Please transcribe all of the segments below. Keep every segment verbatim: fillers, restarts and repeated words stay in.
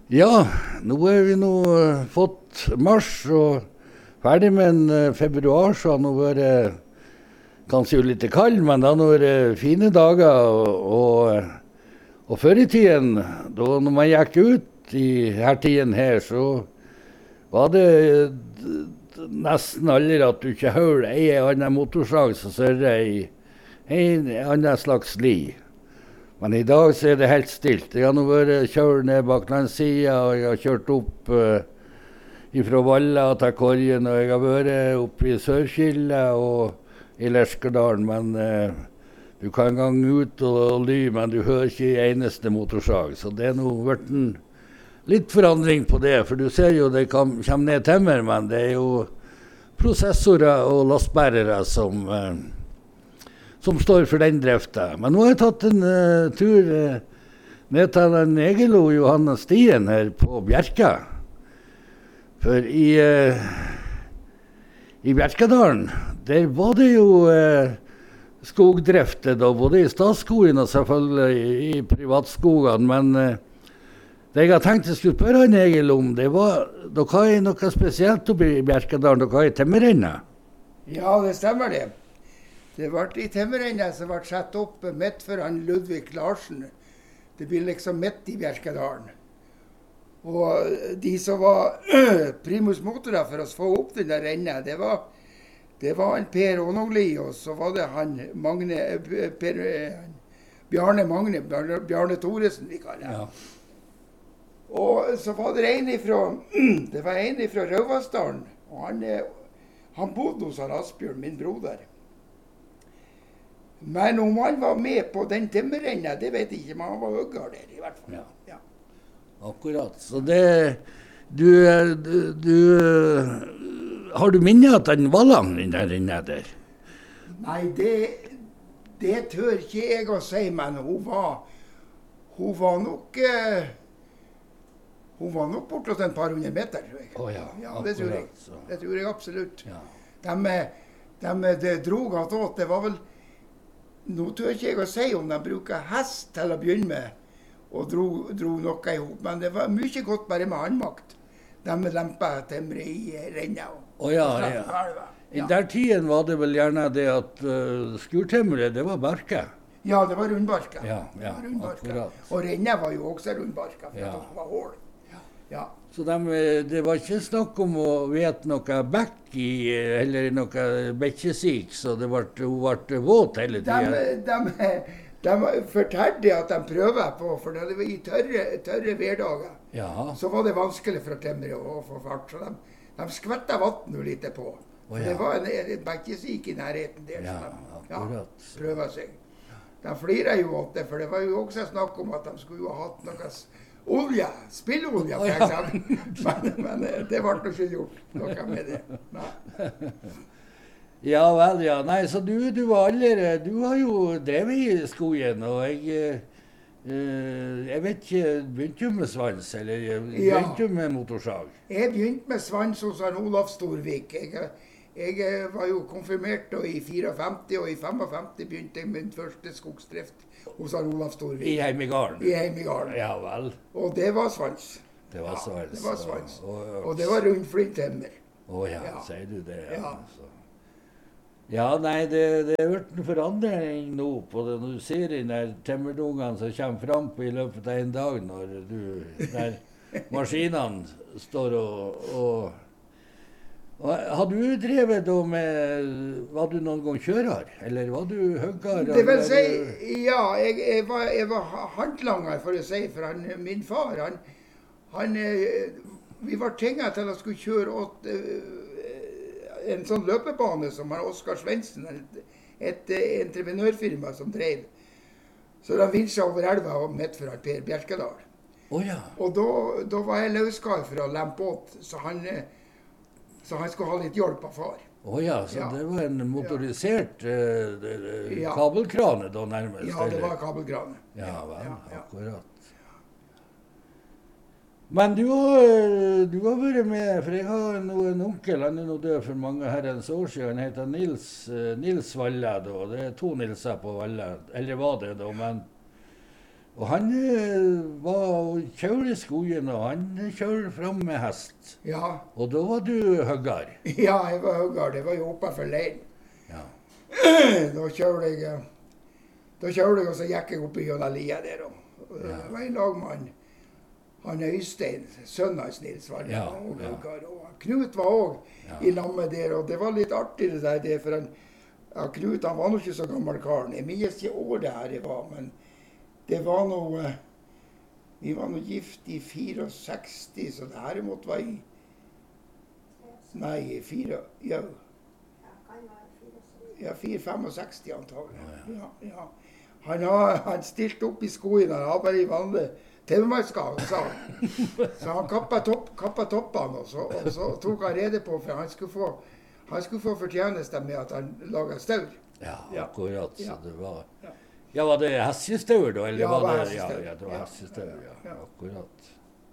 Ja, nå er vi nå uh, fått mars og ferdig med en uh, februar, så har nå vært kanskje jo litt kald, men det har nå vært fine dager. Og, og, og før i tiden, da når man gikk ut i her tiden her, så var det uh, nesten aldri at du ikke hørte en annen motorsag som sørre i en annen slags li. Men i dag så er det helt stilt. Jeg har nå vært kjørt ned baklandssida, og jeg har kjørt opp uh, fra Valla til Korgen, og jeg har vært oppe i Sørkilde og i Leskerdalen, men uh, du kan en gang ut og, og ly, men du hører ikke eneste motorsag. Så det er nå vært en litt forandring på det, for du ser jo det kan, kommer ned temmer, men det er jo prosessorer og lastbærere som uh, som står for den drifta. Men nå har jeg tatt en uh, tur uh, ned til en Egilo Johanne Stien her på Bjerka. For i, uh, i Bjerkadalen, der var det jo uh, skogdrifter da, både i statsskogen og selvfølgelig i, i privatskogene, men uh, det jeg har tenkt jeg skulle spørre han Egil om, det var, dere har noe spesielt oppe i Bjerkadalen, dere har i temmerrennet. Ja, det stemmer det. Det ble i temmerrennet som ble satt opp midt for han Ludvig Larsen. Det blir liksom midt i Bjerkadalen. Og de som var primus motorer for å få opp den der rennet, det var, det var han Per Ånogli, og så var det han Magne, per, Bjarne Magne, Bjarne, Bjarne Thoresen, vi kaller det. Ja. Og så var det en ifra, det var en ifra Røvasdalen, og han, han bodde hos han Asbjørn, min broder. Men om han var med på den temmerrennet, det vet jeg ikke, men han var høyere der i hvert fall. Ja. Ja. Akkurat. Så det, du, du, du har du minnet at den var lang, den der rennet der? Nei, det, det tør ikke jeg å si, men hun var, hun var nok, uh, hun var nok bortåt en par hundre meter, tror jeg. Å ja, ja, det tror jeg. Så. Det tror jeg absolutt. Ja. De, de, de drog at åt, det var vel, nå tør ikke jeg å si om de bruker hest til å begynne med, og dro, dro noe ihop, men det var mye godt bare med håndmakt. De lempet temre i rennet. Å ja, ja. I der tiden var det vel gjerne det at uh, skurtemmeret, det var barke. Ja, det var rundbarka. Ja, ja, rundbarka. akkurat. Og rennet var jo også rundbarka, for Ja. at det var hål. Ja. Så de, det var ikke snakk om å vete noe bekk i, eller noe bekkesik, så det ble, hun ble våt hele tiden. De, de, de fortalte at de prøver på, for det var i tørre, tørre hverdager, Jaha. så var det vanskelig for temmere å få fart, så de, de skvettet vatten litt på. Oh, ja. Det var en, en bekkesik i nærheten der, Ja, så de akkurat. ja, prøver seg. De flirer jo åt det, for det var jo også snakk om at de skulle jo ha hatt noe olje, spillolje, for eksempel. Men, men det ble nok ikke gjort noe med det. Nei. Ja vel, ja. Nei, så du, du var aldri, du har jo drevet i skogen, og jeg, eh, jeg vet ikke, begynte du med svans, eller begynte du med motorsag? Jeg begynte med svans hos han Olaf Storvik. Jeg, jeg var jo konfirmert da, i femtifire, og i femtifem begynte jeg min første skogsdrift hos han Olaf Storvik. I Heimigarden? I Heimigarden. Ja vel. Og det var svans. Det var svans. Ja, det var svans. Og, og, og det var rundflintemmer. Å ja, Ja. sier du det? Ja. Så. Ja, nei, det, det har vært en forandring nå på det. Når du ser de der temmerdungene som kommer fram på i løpet av en dag, når du, der maskinene står og, og Og har du drevet da med, var du noen gang kjører, eller var du høgger? Det vil si, ja, jeg, jeg, var, jeg var handlanger, for å si, for han, min far, han, han, vi var tinget til å skulle kjøre åt uh, en sånn løpebane som har Oskar Svendsen, et, et uh, entreprenørfirma som drev. Så de vinsja over elva og midt for Per Bjerkadal. Oh, ja. Og da, da var jeg løskar for å lempe åt, så han... Så han skulle ha litt hjelp av far. Å oh, ja, så ja. Det var en motorisert uh, ja. kabelkrane da nærmest? Ja, det var kabelkrane. Ja, vel, ja, ja. akkurat. Men du har, du har vært med, for jeg har en onkel, han er nå død for mange herrens år siden, han heter Nils, uh, Nils Valle da, det er to Nilser på Valle, eller var det da, men Og han var og kjører skogen, og han kjører fram med hest. Ja. Og da var du høggar. Ja, jeg var høggar. Det var jo oppe for leiren. Ja. Da kjørte jeg, da kjørte jeg, og så gikk jeg opp i gjennom lia der. Og det var en lagmann, han Øystein, sønnen hans Nils var det, Ja, og ja. høggar. Og Knut var også Ja. i lammet der, og det var litt artig det der, det, for han, ja, Knut han var nok ikke så gammel karen. Jeg minnes ikke år det her det var, men det var noe, vi var noe gift i sekstifire, så det her måtte være i, nei, i fire, ja, ja, fire sekstifem antagelig. Ja, ja. Han, har, han stilte opp i skoen, han har bare i vanlig tømmermannskap, sa han. Så han kappet, topp, kappet toppene, og så, og så tok han rede på, for han skulle få, han skulle få fortjeneste med at han laget staur. Ja, Ja. akkurat. Så Ja. det var... Ja. Ja, var det hestestaur da? Eller Ja, var det var det... hestestaur. Ja, ja, det var Ja. hestestaur, ja. Ja. Akkurat.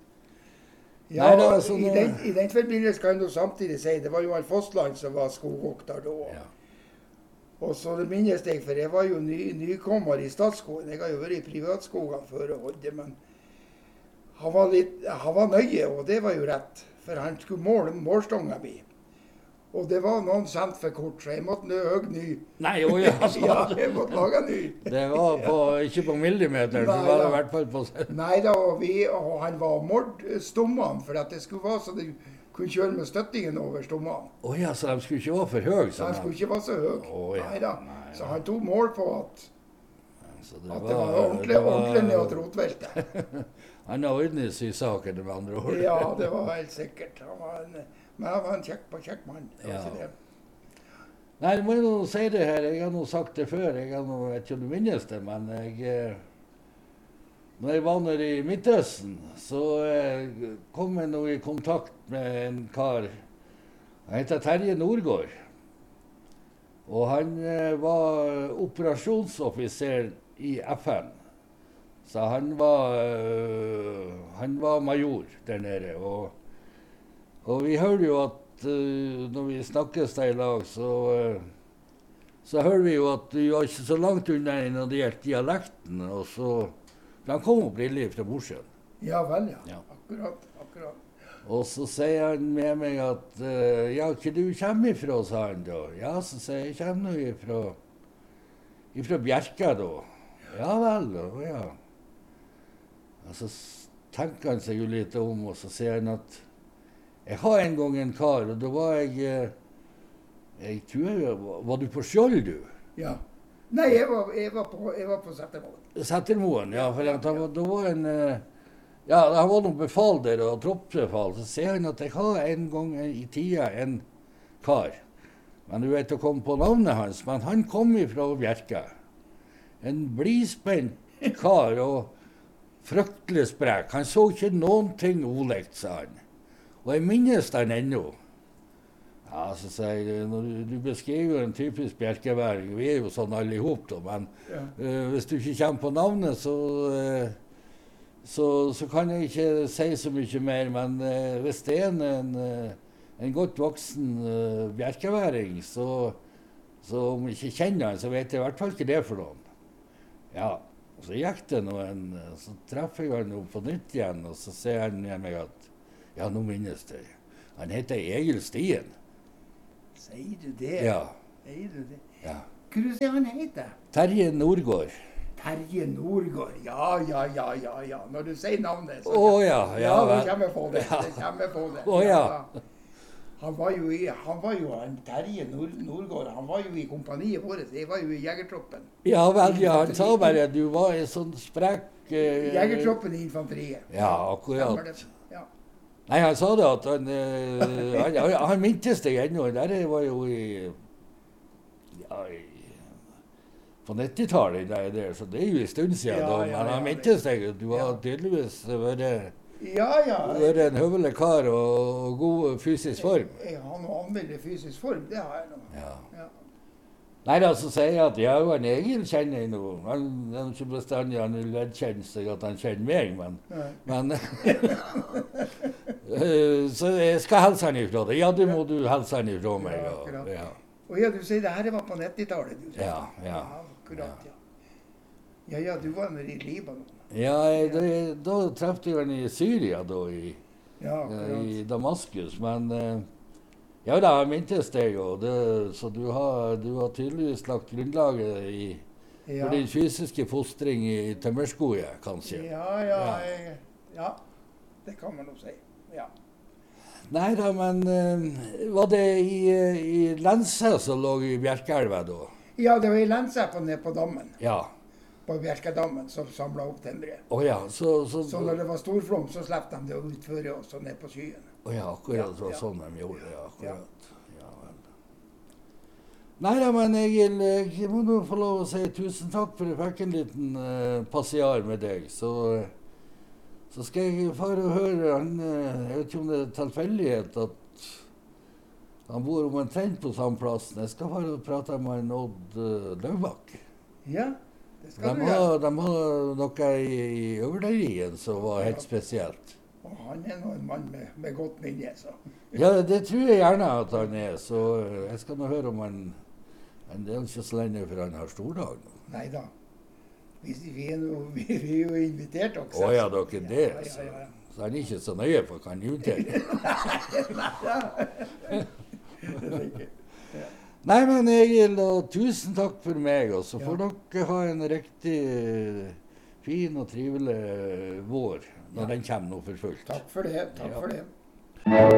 Ja, Nei, det var sånn, i, den, I den forbindelse kan du samtidig si, det var jo han Fossland som var skogvokter da. Ja. Og så det minnes jeg, for jeg var jo ny, nykommer i Statskogen. Jeg har jo vært i privatskogene før og holdt det, men han var, litt, han var nøye, og det var jo rett. For han skulle måle målstonga mi. Og det var noen cent for kort, så jeg måtte nø høy ny. Nei, jo, ja, så... Ja, jeg måtte lage ny. Det var på, ikke på millimeter, det Nei, var da. i hvert fall på... Nei da, og, vi, og han var mord stommene, for at det skulle være så de kunne kjøre med støttingen over stommene. Åja, så de skulle ikke være for høy, Så sånn han skulle ikke være så høy. Å, ja. Nei da. Nei, Så ja. han tok mål på at, Så at det var ordentlig, det var- ordentlig ned til rotveltet. Han har ordnet sysakene med andre ord. Ja, det var helt sikkert. Han var en, men han var en kjekk, kjekk mann. det var Ja. ikke det. Nei, du må jo si det her. Jeg har nå sagt det før. Jeg har nå, vet ikke om du minnes det, men jeg eh, når jeg var nede i Midtøsten, så eh, kom jeg nå i kontakt med en kar. Han heter Terje Nordgård. Og han eh, var operasjonsoffiser i F N. Så han var, øh, han var major der nede. Og, og vi hører jo at øh, når vi snakkes der i lag, så, øh, så hører vi jo at du var ikke så langt unna når det gjelder dialekten. Og så, for han kom opprinnelig fra Mosjøen. Ja vel, ja. Ja. Akkurat. akkurat. Og så sier han med meg at øh, ja, hva du kommer ifra, sa han da. Ja, så sier jeg, jeg kommer nå ifra, ifra Bjerka da. Ja vel, og ja. Og så s- tenker han seg jo litt om, og så sier han at jeg har en gang en kar, og da var jeg eh, jeg tror jeg var, var du på Skjold, du? Ja. Nei, jeg var, jeg var på, jeg var på Settermoen. Settermoen, ja. For at han, var- da var en eh, ja, han var noen befal der, og troppsbefal. Så sier han at jeg har en gang i tida en kar. Men du vet å komme på navnet hans, men han kom ifra Bjerka. En blidspent kar og fryktelig sprek. Han så ikke noen ting olikt, sa han. Og jeg minnes den ennå. Ja, så sier jeg, når du, du beskriver jo en typisk bjerkeværing, vi er jo sånn alle i hop, da, men Ja. eh, hvis du ikke kommer på navnet, så, eh, så, så kan jeg ikke si så mye mer. Men eh, hvis det er en, en, eh, en godt voksen uh, bjerkeværing, så, så om jeg ikke kjenner han, så vet jeg i hvert fall ikke det er for noen. Ja, og så gikk det noen, så treffer jeg han jo på nytt igjen, og så sier han med meg at ja, nå minnes det. Han heter Egil Stien. Sier du det? Ja, Sier du det? ja. Hva du sier han heter? Terje Nordgård. Terje Nordgård. Ja, ja, ja, ja, ja. Når du sier navnet, så Å ja, ja ja, det vel. kommer jeg på det. Ja. Det kommer jeg på det. Å, ja. da. Han var jo i, han var jo han Terje Nord, Nordgård, han var jo i kompaniet vårt. Jeg var jo i jegertroppen. Ja vel, ja, han sa bare at du var en sånn sprek eh, Jegertroppen i infanteriet. Ja, Stemmer akkurat. det? Ja. Nei, han sa det at han eh, Han, han, han mintes deg ennå. Der var jo i ja, i, på nittitallet, der, der, så det er jo en stund siden. Ja, da, ja, men ja, han det- mintes deg. Du har ja. tydeligvis vært Ja, ja. vært en høvelig kar og god fysisk form. Jeg har noe anmeldt fysisk form, det har jeg nå. Ja. Ja. Nei, da så sier jeg at ja, han Egil kjenner jeg nå. Han er ikke bestandig han vil vedkjenne seg at han kjenner meg, men, Nei. men eh, så jeg skal hilse han ifra deg. Ja, det må du hilse han ifra meg. Ja, Og, akkurat. ja, Og ja, du sier det her var på nittitallet, du. sier. ja, ja. Akkurat, ja. Ja, ja, du var nede i Libanon. Ja, det, da traff jeg han i Syria, da, i, Ja, i akkurat. Damaskus. Men eh, ja da, jeg mintes det jo. Det, så du har, du har tydeligvis lagt grunnlaget i, Ja, for din fysiske fostring i tømmerskoet, kanskje. ja, ja, Ja. jeg, ja. Det kan man jo si. Ja. Nei da, men eh, var det i, eh, i Lense som lå i Bjerkeelva da? Ja, det var i Lensepa nede på dammen, Ja. på Bjerkedammen, som samla opp temmeret. Å ja, så, så, Så når det var storflom, så slapp de det utføre oss og ned på skyen. Å ja, akkurat det var Ja, ja. sånn de gjorde det. Ja, akkurat. Ja, vel. Nei da, men Egil, jeg må nå få lov å si tusen takk for jeg fikk en liten uh, passiar med deg. Så, så skal jeg fare og høre han, eh, jeg vet ikke om det er tilfeldighet at han bor omtrent på samme plassen. Jeg skal fare og prate med en Odd uh, Løvbakk. Ja, det skal De du gjøre. har, de har noe i, i Øverlien som var helt spesielt. Og han er nå en mann med, med godt minne, så. Ja, det tror jeg gjerne at han er, så eh, jeg skal nå høre om han han det er ikke så lenge for han har stordag nå. Nei da. Vi, vi, er no, vi, vi er jo invitert også. Å ja, dere er det, Ja, så, ja, ja. så han er ikke så nøye på hva han uttaler. Nei, men Egil, og tusen takk for meg, og så får dere ha en riktig eh, fin og trivelig eh, vår når den kommer nå for fullt. Takk for det. Takk Ja. for det.